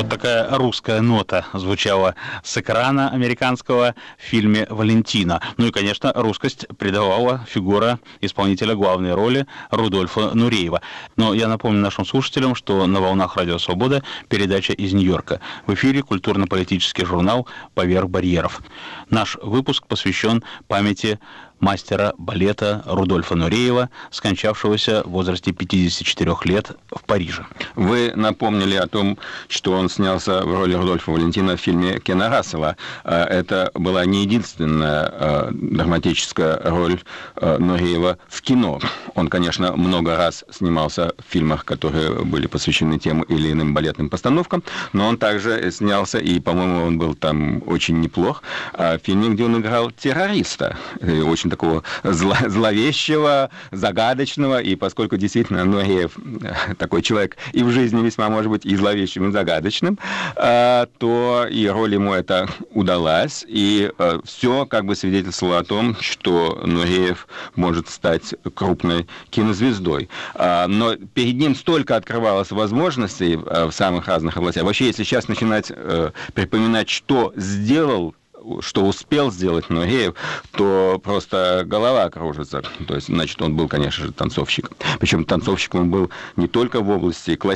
Вот такая русская нота звучала с экрана американского в фильме «Валентина». Ну и, конечно, русскость придавала фигура исполнителя главной роли Рудольфа Нуреева. Но я напомню нашим слушателям, что на волнах Радио Свобода передача из Нью-Йорка. В эфире культурно-политический журнал «Поверх барьеров». Наш выпуск посвящен памяти мастера балета Рудольфа Нуреева, скончавшегося в возрасте 54 лет в Париже. Вы напомнили о том, что он снялся в роли Рудольфа Валентина в фильме Кена Рассела. Это была не единственная драматическая роль Нуреева в кино. Он, конечно, много раз снимался в фильмах, которые были посвящены тем или иным балетным постановкам, но он также снялся, и, по-моему, он был там очень неплох, в фильме, где он играл террориста. Очень такого зловещего, загадочного, и поскольку действительно Нуреев такой человек и в жизни весьма может быть и зловещим, и загадочным, то и роль ему это удалась, и все как бы свидетельствовало о том, что Нуреев может стать крупной кинозвездой. Но перед ним столько открывалось возможностей в самых разных областях. Вообще, если сейчас начинать припоминать, что сделал, что успел сделать Нуреев, то просто голова кружится. То есть, значит, он был, конечно же, танцовщиком. Причем танцовщиком он был не только в области классической,